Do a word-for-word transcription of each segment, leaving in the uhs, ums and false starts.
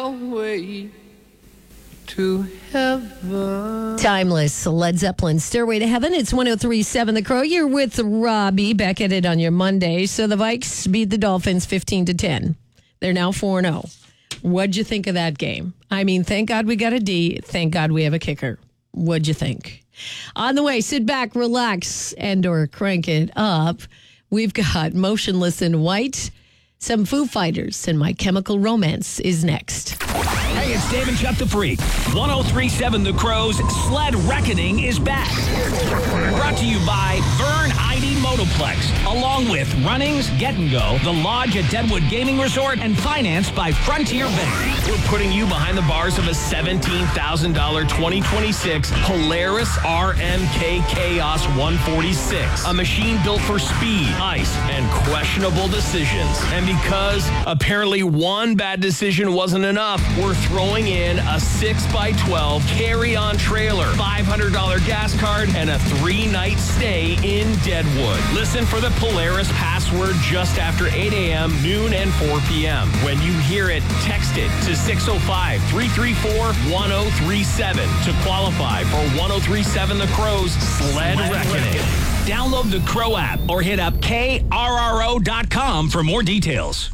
Way to heaven. Timeless, Led Zeppelin, Stairway to Heaven. It's one oh three point seven The Crow. You're with Robbie, back at it on your Monday. So the Vikes beat the Dolphins fifteen to ten. They're now four and oh. What'd you think of that game? I mean, thank God we got a D. Thank God we have a kicker. What'd you think? On the way, sit back, relax, and or crank it up. We've got Motionless in White, some Foo Fighters, and My Chemical Romance is next. Hey, it's Dave and Chuck the Freak. one oh three point seven The Crow's Sled Reckoning is back. Brought to you by Vern I D Motoplex, along with Runnings, Get and Go, The Lodge at Deadwood Gaming Resort, and financed by Frontier Bank. We're putting you behind the bars of a seventeen thousand dollars twenty twenty-six Polaris R M K Chaos one forty-six, a machine built for speed, ice, and questionable decisions. And because apparently one bad decision wasn't enough, we're throwing in a six by twelve carry-on trailer, five hundred dollars gas card, and a three-night stay in Deadwood. Listen for the Polaris password just after eight a.m., noon, and four p.m. When you hear it, text it to six oh five, three three four, one oh three seven to qualify for one oh three point seven The Crow's Sled Reckoning. Download the Crow app or hit up K R R O dot com for more details.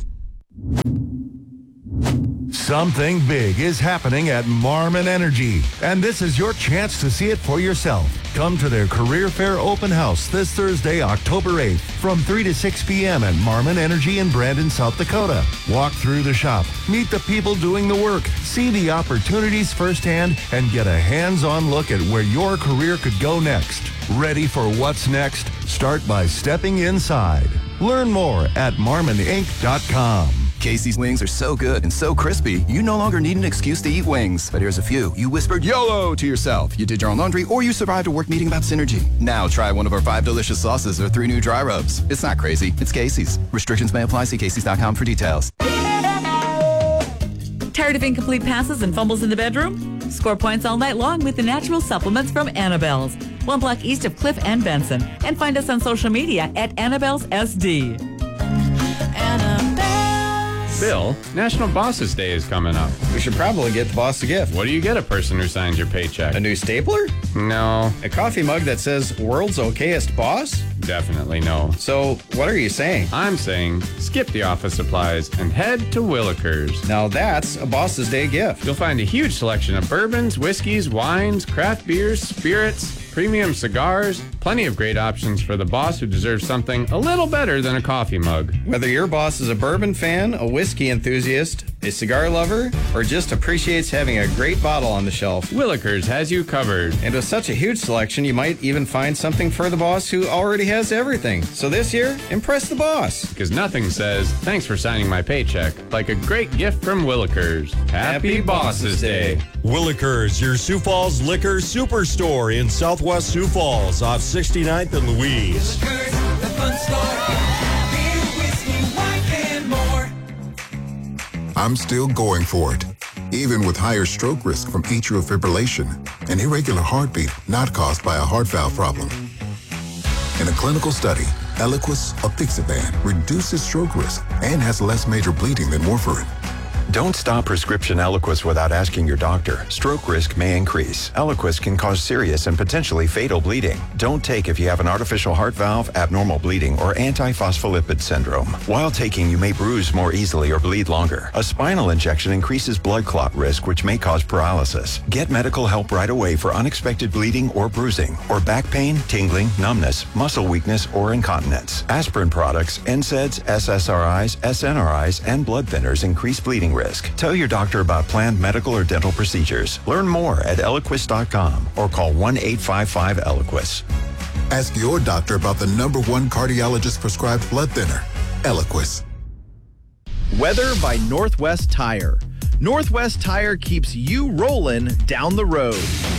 Something big is happening at Marmon Energy, and this is your chance to see it for yourself. Come to their Career Fair Open House this Thursday, October eighth, from three to six p.m. at Marmon Energy in Brandon, South Dakota. Walk through the shop, meet the people doing the work, see the opportunities firsthand, and get a hands-on look at where your career could go next. Ready for what's next? Start by stepping inside. Learn more at marmon inc dot com. Casey's wings are so good and so crispy, you no longer need an excuse to eat wings. But here's a few. You whispered YOLO to yourself. You did your own laundry, or you survived a work meeting about synergy. Now try one of our five delicious sauces or three new dry rubs. It's not crazy. It's Casey's. Restrictions may apply. See Casey's dot com for details. Tired of incomplete passes and fumbles in the bedroom? Score points all night long with the natural supplements from Annabelle's. One block east of Cliff and Benson. And find us on social media at Annabelle's S D. Bill, National Bosses Day is coming up. We should probably get the boss a gift. What do you get a person who signs your paycheck? A new stapler? No. A coffee mug that says World's Okayest Boss? Definitely no. So, what are you saying? I'm saying skip the office supplies and head to Willikers. Now that's a Boss's Day gift. You'll find a huge selection of bourbons, whiskeys, wines, craft beers, spirits, premium cigars, plenty of great options for the boss who deserves something a little better than a coffee mug. Whether your boss is a bourbon fan, a whiskey enthusiast, a cigar lover, or just appreciates having a great bottle on the shelf, Willikers has you covered. And with such a huge selection, you might even find something for the boss who already has everything. So this year, impress the boss. Because nothing says, thanks for signing my paycheck, like a great gift from Willikers. Happy, Happy Bosses Day. Willikers, your Sioux Falls liquor superstore in Southwest Sioux Falls off sixty-ninth and Louise. Willikers, the fun store. Beer, whiskey, wine, and more. I'm still going for it, even with higher stroke risk from atrial fibrillation, an irregular heartbeat not caused by a heart valve problem. In a clinical study, Eliquis apixaban reduces stroke risk and has less major bleeding than warfarin. Don't stop prescription Eliquis without asking your doctor. Stroke risk may increase. Eliquis can cause serious and potentially fatal bleeding. Don't take if you have an artificial heart valve, abnormal bleeding, or antiphospholipid syndrome. While taking, you may bruise more easily or bleed longer. A spinal injection increases blood clot risk, which may cause paralysis. Get medical help right away for unexpected bleeding or bruising, or back pain, tingling, numbness, muscle weakness, or incontinence. Aspirin products, N SAIDs, S S R Is, S N R Is, and blood thinners increase bleeding risk. Tell your doctor about planned medical or dental procedures. Learn more at Eliquis dot com or call one eight five five Eliquis. Ask your doctor about the number one cardiologist prescribed blood thinner, Eliquis. Weather by Northwest Tire. Northwest Tire keeps you rolling down the road.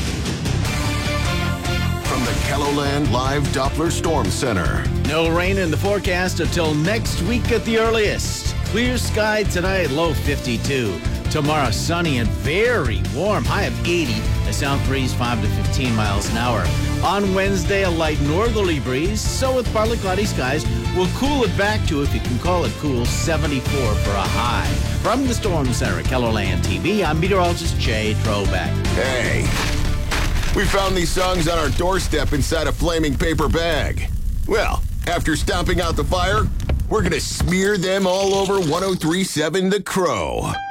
From the Kelloland Live Doppler Storm Center. No rain in the forecast until next week at the earliest. Clear sky tonight, low fifty-two. Tomorrow, sunny and very warm, high of eighty. A south breeze five to fifteen miles an hour. On Wednesday, a light northerly breeze, so with partly cloudy skies, we'll cool it back to, if you can call it cool, seventy-four for a high. From the Storm Center at Kellerland T V, I'm meteorologist Jay Trobeck. Hey, we found these songs on our doorstep inside a flaming paper bag. Well, after stomping out the fire, we're going to smear them all over one oh three point seven The Crow.